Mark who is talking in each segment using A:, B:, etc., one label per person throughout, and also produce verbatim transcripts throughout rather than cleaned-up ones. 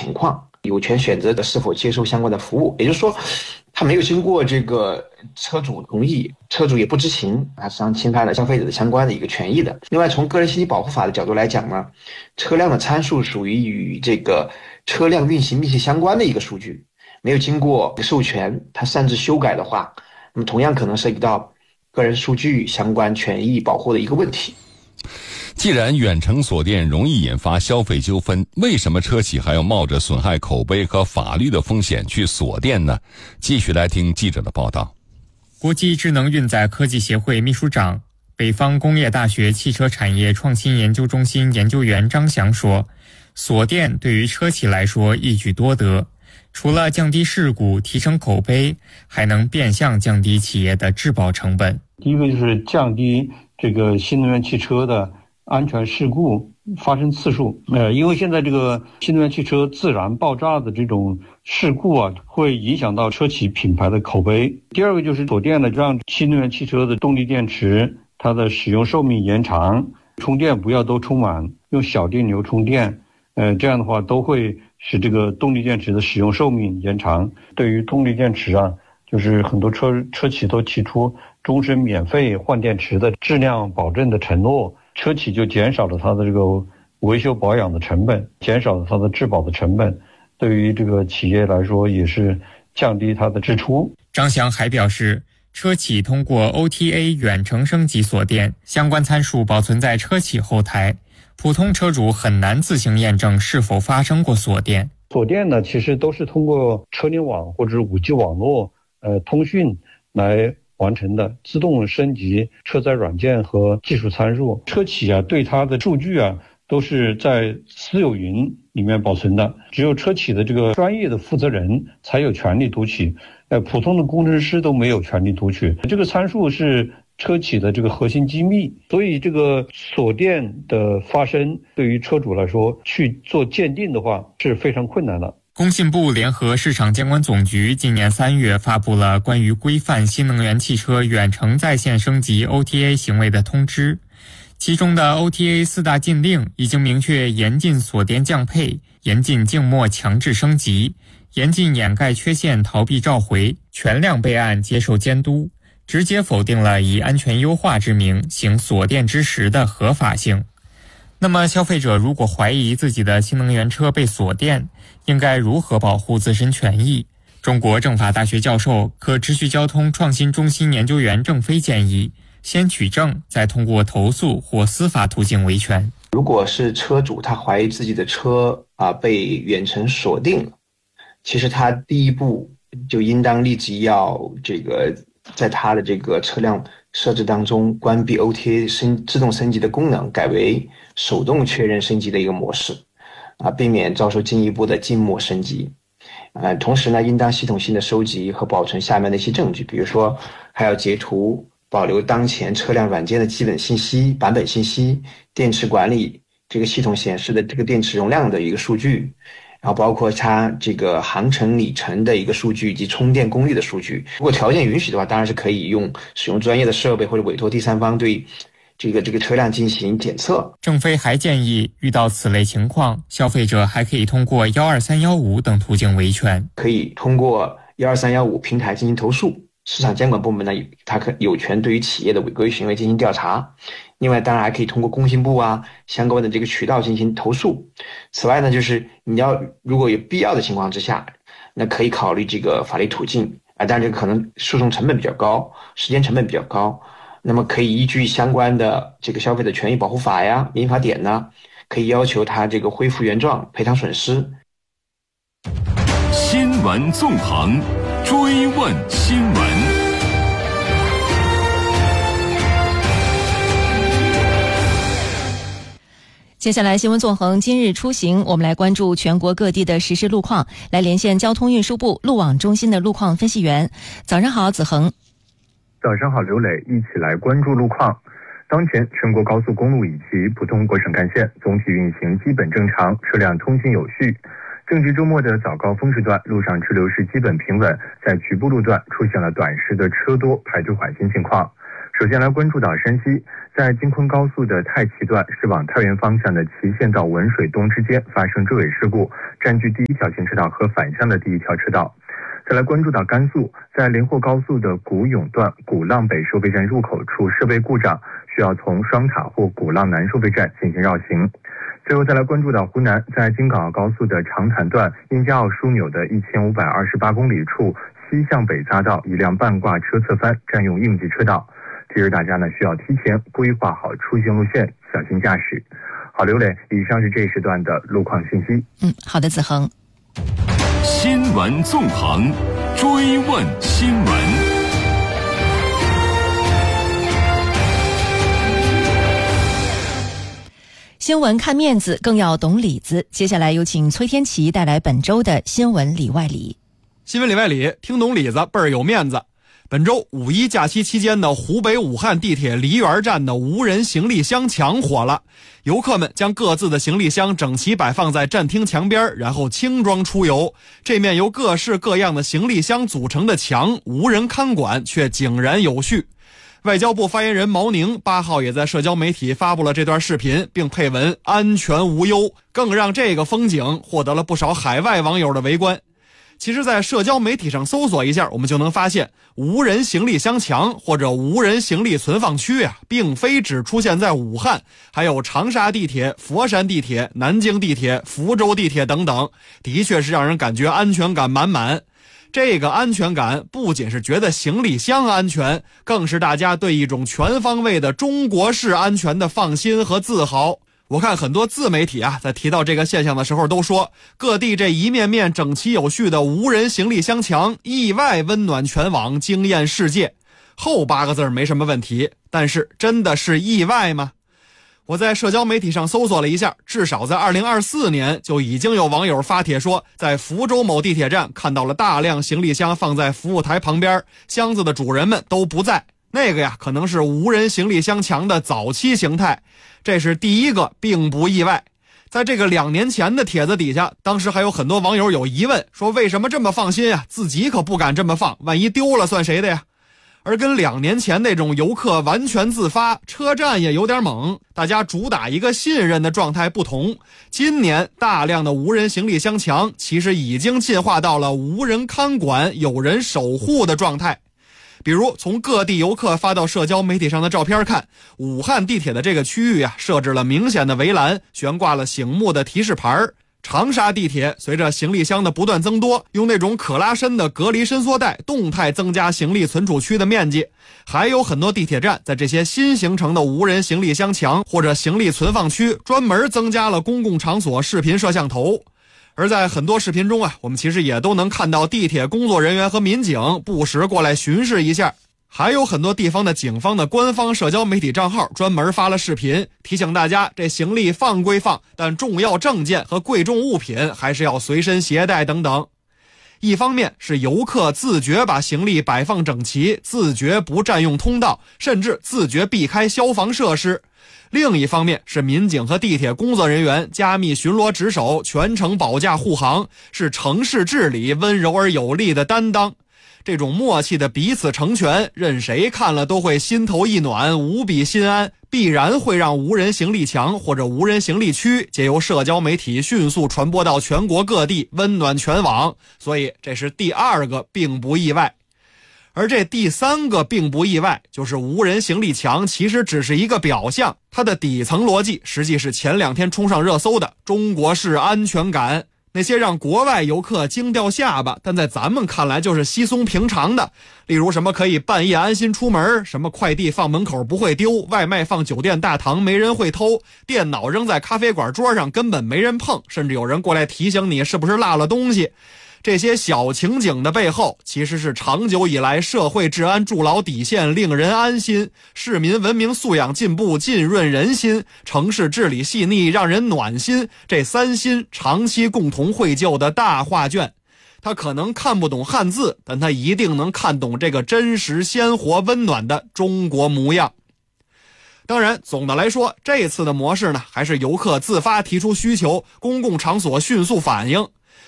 A: 情况，有权选择的是否接受相关的服务。也就是说，他没有经过这个车主同意，车主也不知情，他实际上侵犯了消费者的相关的一个权益的。另外，从个人信息保护法的角度来讲呢，车辆的参数属于与这个车辆运行密切相关的一个数据，没有经过授权，他擅自修改的话，那么同样可能涉及到个人数据相关权益保护的一个问题。
B: 既然远程锁店容易引发消费纠纷，为什么车企还要冒着损害口碑和法律的风险去锁店呢？继续来听记者的报道。
C: 国际智能运载科技协会秘书长、北方工业大学汽车产业创新研究中心研究员张翔说，锁店对于车企来说一举多得，除了降低事故、提升口碑，还能变相降低企业的质保成本。
D: 第一个就是降低这个新能源汽车的安全事故发生次数，呃，因为现在这个新能源汽车自燃爆炸的这种事故啊，会影响到车企品牌的口碑。第二个就是锁店呢，让新能源汽车的动力电池它的使用寿命延长，充电不要都充满，用小电流充电，呃，这样的话都会使这个动力电池的使用寿命延长。对于动力电池啊，就是很多车车企都提出终身免费换电池的质量保证的承诺。车企就减少了它的这个维修保养的成本，减少了它的质保的成本，对于这个企业来说也是降低它的支出。
C: 张翔还表示，车企通过 O T A 远程升级锁店，相关参数保存在车企后台，普通车主很难自行验证是否发生过锁店。
D: 锁店呢，其实都是通过车联网或者 五 G 网络呃通讯来完成的，自动升级车载软件和技术参数。车企啊，对它的数据啊，都是在私有云里面保存的，只有车企的这个专业的负责人才有权利读取，呃，普通的工程师都没有权利读取。这个参数是车企的这个核心机密，所以这个锁店的发生，对于车主来说去做鉴定的话是非常困难的。
C: 工信部联合市场监管总局今年三月发布了关于规范新能源汽车远程在线升级 O T A 行为的通知，其中的 O T A 四大禁令已经明确严禁锁店降配、严禁静默强制升级、严禁掩盖缺陷逃避召回、全量备案接受监督，直接否定了以安全优化之名行锁店之实的合法性。那么消费者如果怀疑自己的新能源车被锁店，应该如何保护自身权益？中国政法大学教授、可持续交通创新中心研究员郑飞建议，先取证，再通过投诉或司法途径维权。
A: 如果是车主他怀疑自己的车啊被远程锁定了，其实他第一步就应当立即要这个在他的这个车辆设置当中关闭 O T A 升自动升级的功能，改为手动确认升级的一个模式，啊，避免遭受进一步的静默升级。呃，同时呢，应当系统性的收集和保存下面的一些证据，比如说还要截图保留当前车辆软件的基本信息、版本信息、电池管理这个系统显示的这个电池容量的一个数据，然后包括它这个航程里程的一个数据以及充电功率的数据。如果条件允许的话，当然是可以用使用专业的设备或者委托第三方对这个这个车辆进行检测。
C: 郑飞还建议，遇到此类情况，消费者还可以通过一二三一五等途径维权，
A: 可以通过一二三一五平台进行投诉。市场监管部门呢，它可有权对于企业的违规行为进行调查。另外，当然还可以通过工信部啊相关的这个渠道进行投诉。此外呢，就是你要如果有必要的情况之下，那可以考虑这个法律途径啊，但这个可能诉讼成本比较高，时间成本比较高。那么可以依据相关的这个消费者权益保护法呀、民法典呢，可以要求他这个恢复原状、赔偿损失。
E: 新闻纵横，追问新闻。
F: 接下来新闻纵横今日出行，我们来关注全国各地的实时路况，来连线交通运输部路网中心的路况分析员。早上好，子恒。
G: 早上好，刘磊，一起来关注路况。当前全国高速公路以及普通国省干线总体运行基本正常，车辆通行有序。正值周末的早高峰时段，路上车流是基本平稳，在局部路段出现了短时的车多排队缓行情况。 首先来关注到山西，在京昆高速的太齐段是往太原方向的祁县到文水东之间发生追尾事故，占据第一条行车道和反向的第一条车道。再来关注到甘肃，在连霍高速的古永段古浪北收费站入口处设备故障，需要从双塔或古浪南收费站进行绕行。最后再来关注到湖南，在京港澳高速的长潭段因加奥枢纽的一千五百二十八公里处西向北匝道，一辆半挂车侧翻，占用应急车道。提示大家呢，需要提前规划好出行路线，小心驾驶。好，刘磊，以上是这一时段的路况信息。
F: 嗯，好的，子恒。
E: 新闻纵横，追问新闻。
F: 新闻看面子，更要懂里子。接下来有请崔天琪带来本周的新闻里外里。
H: 新闻里外里，听懂里子倍儿有面子。本周五一假期期间的湖北武汉地铁梨园站的无人行李箱墙火了，游客们将各自的行李箱整齐摆放在站厅墙边，然后轻装出游。这面由各式各样的行李箱组成的墙无人看管，却井然有序。外交部发言人毛宁八号也在社交媒体发布了这段视频，并配文安全无忧，更让这个风景获得了不少海外网友的围观。其实在社交媒体上搜索一下，我们就能发现无人行李箱墙或者无人行李存放区啊，并非只出现在武汉，还有长沙地铁、佛山地铁、南京地铁、福州地铁等等，的确是让人感觉安全感满满。这个安全感不仅是觉得行李箱安全，更是大家对一种全方位的中国式安全的放心和自豪。我看很多自媒体啊，在提到这个现象的时候都说，各地这一面面整齐有序的无人行李箱墙意外温暖全网，惊艳世界。后八个字没什么问题，但是真的是意外吗？我在社交媒体上搜索了一下，至少在二零二四年就已经有网友发帖说，在福州某地铁站看到了大量行李箱放在服务台旁边，箱子的主人们都不在。那个呀，可能是无人行李箱墙的早期形态，这是第一个，并不意外。在这个两年前的帖子底下，当时还有很多网友有疑问，说为什么这么放心啊？自己可不敢这么放，万一丢了算谁的呀？而跟两年前那种游客完全自发，车站也有点猛，大家主打一个信任的状态不同，今年大量的无人行李箱墙其实已经进化到了无人看管、有人守护的状态。比如从各地游客发到社交媒体上的照片看，武汉地铁的这个区域啊，设置了明显的围栏，悬挂了醒目的提示牌。长沙地铁随着行李箱的不断增多，用那种可拉伸的隔离伸缩带动态增加行李存储区的面积。还有很多地铁站在这些新形成的无人行李箱墙或者行李存放区专门增加了公共场所视频摄像头。而在很多视频中啊，我们其实也都能看到地铁工作人员和民警不时过来巡视一下。还有很多地方的警方的官方社交媒体账号专门发了视频，提醒大家这行李放归放，但重要证件和贵重物品还是要随身携带等等。一方面是游客自觉把行李摆放整齐，自觉不占用通道，甚至自觉避开消防设施。另一方面是民警和地铁工作人员加密巡逻值守，全程保驾护航，是城市治理温柔而有力的担当。这种默契的彼此成全，任谁看了都会心头一暖，无比心安，必然会让无人行李墙或者无人行李区借由社交媒体迅速传播到全国各地，温暖全网。所以这是第二个并不意外。而这第三个并不意外，就是无人行李墙其实只是一个表象，它的底层逻辑实际是前两天冲上热搜的中国式安全感。那些让国外游客惊掉下巴，但在咱们看来就是稀松平常的，例如什么可以半夜安心出门，什么快递放门口不会丢，外卖放酒店大堂没人会偷，电脑扔在咖啡馆桌上根本没人碰，甚至有人过来提醒你是不是落了东西。这些小情景的背后，其实是长久以来社会治安筑牢底线，令人安心，市民文明素养进步，浸润人心，城市治理细腻，让人暖心，这三心长期共同绘就的大画卷。他可能看不懂汉字，但他一定能看懂这个真实鲜活温暖的中国模样。当然总的来说，这次的模式呢，还是游客自发提出需求，公共场所迅速反应。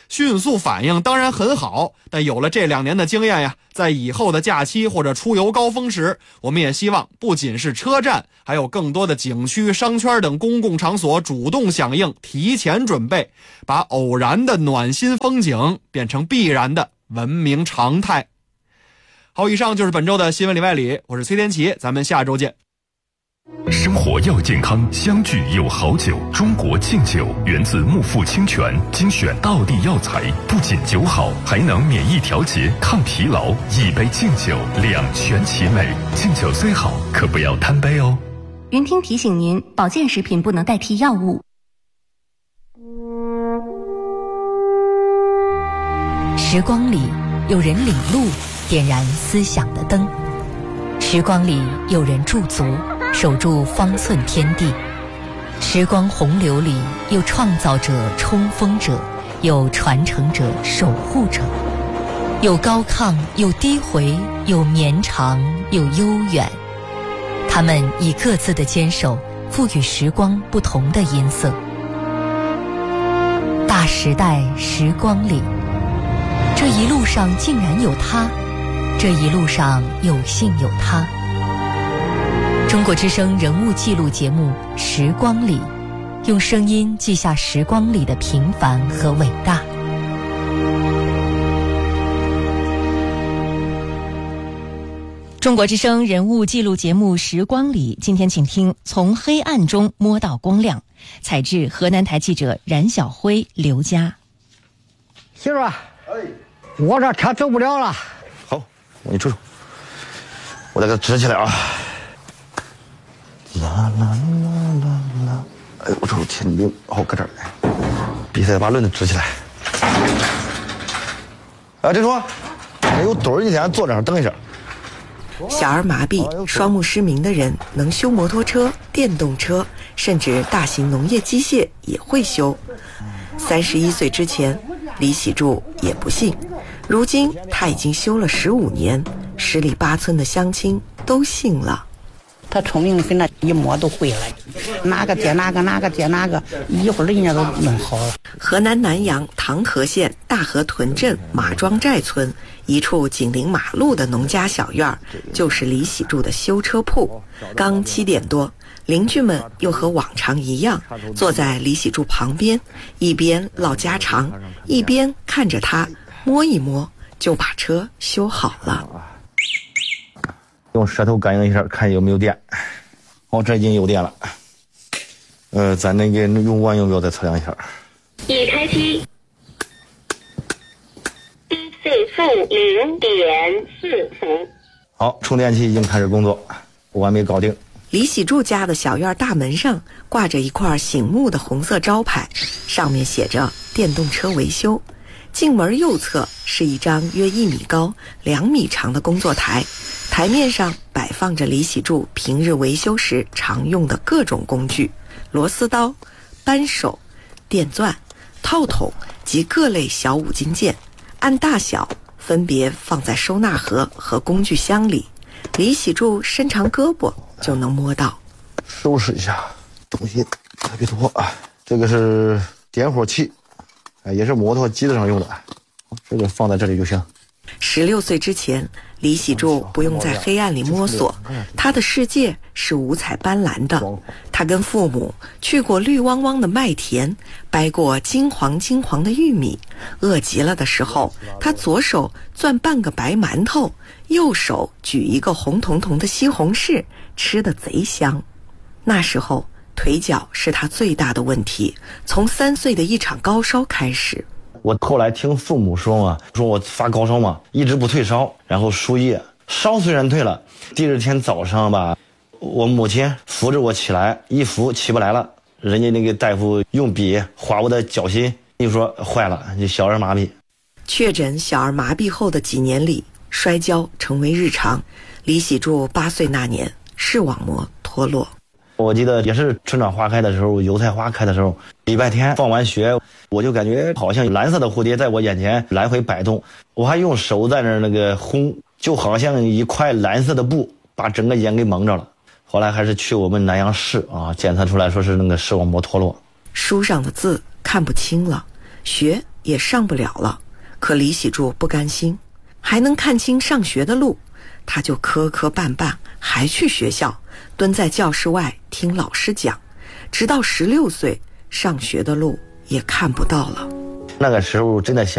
H: 迅速反应当然很好，但有了这两年的经验呀，在以后的假期或者出游高峰时，我们也希望不仅是车站，还有更多的景区、商圈等公共场所主动响应，提前准备，把偶然的暖心风景变成必然的文明常态。好，以上就是本周的新闻里外里，我是崔天琪，咱们下周见。
E: 生活要健康，相聚有好酒。中国敬酒源自木富清泉，精选道地药材，不仅酒好，还能免疫调节、抗疲劳。一杯敬酒，两全其美。敬酒虽好，可不要贪杯哦。
I: 云听提醒您，保健食品不能代替药物。
J: 时光里有人领路，点燃思想的灯；时光里有人驻足，守住方寸天地。时光洪流里有创造者、冲锋者，有传承者、守护者，有高亢，有低回，有绵长，有悠远。他们以各自的坚守，赋予时光不同的音色。大时代时光里，这一路上竟然有他，这一路上有幸有他。中国之声人物记录节目《时光里》，用声音记下时光里的平凡和伟大。
F: 中国之声人物记录节目《时光里》，今天请听《从黑暗中摸到光亮》，采自河南台记者冉晓辉、刘佳。
K: 媳妇儿，我这车走不了了。
L: 好，我给你瞅瞅，我再给它支起来啊。啦啦啦啦啦！哎，我瞅前面好搁这儿，比赛把轮子支起来。啊，这说，有墩儿，你先坐这儿等一下。
M: 小儿麻痹、双目失明的人能修摩托车、电动车，甚至大型农业机械也会修。三十一岁之前，李喜柱也不信，如今他已经修了十五年，十里八村的乡亲都信了。
N: 他聪明跟那一摸都会了，哪个接哪个，哪个接哪个，一会儿人家都弄好了。
M: 河南南阳唐河县大河屯镇马庄寨村一处紧邻马路的农家小院，就是李喜柱的修车铺。刚七点多，邻居们又和往常一样，坐在李喜柱旁边，一边唠家常，一边看着他摸一摸，就把车修好了。
L: 用舌头感应一下，看有没有电。哦，这已经有电了。呃，咱那个用完用不要再测量一下。
O: 已开机。D C 负零点四伏。
L: 好，充电器已经开始工作，完美搞定。
M: 李喜柱家的小院大门上挂着一块醒目的红色招牌，上面写着电动车维修。进门右侧是一张约一米高、两米长的工作台，台面上摆放着李喜柱平日维修时常用的各种工具：螺丝刀、扳手、电钻、套筒及各类小五金件，按大小分别放在收纳盒和工具箱里。李喜柱伸长胳膊就能摸到。
L: 收拾一下，东西特别多啊！这个是点火器。也是摩托机子上用的，这个放在这里就行。
M: 十六岁之前，李喜柱不用在黑暗里摸索，他的世界是五彩斑斓的。他跟父母去过绿汪汪的麦田，掰过金黄金黄的玉米。饿极了的时候，他左手攥半个白馒头，右手举一个红彤彤的西红柿，吃得贼香。那时候腿脚是他最大的问题，从三岁的一场高烧开始。
L: 我后来听父母说嘛，说我发高烧嘛，一直不退烧，然后输液，烧虽然退了，第二天早上吧，我母亲扶着我起来，一扶起不来了，人家那个大夫用笔划我的脚心，就说坏了，你小儿麻痹。
M: 确诊小儿麻痹后的几年里，摔跤成为日常。李喜柱八岁那年，视网膜脱落。
L: 我记得也是春暖花开的时候，油菜花开的时候，礼拜天放完学，我就感觉好像蓝色的蝴蝶在我眼前来回摆动，我还用手在那那个烘，就好像一块蓝色的布把整个眼给蒙着了。后来还是去我们南阳市啊，检测出来说是那个视网膜脱落。
M: 书上的字看不清了，学也上不了了。可李喜柱不甘心，还能看清上学的路，他就磕磕绊绊还去学校，蹲在教室外听老师讲，直到十六岁，上学的路也看不到了。
L: 那个时候真的想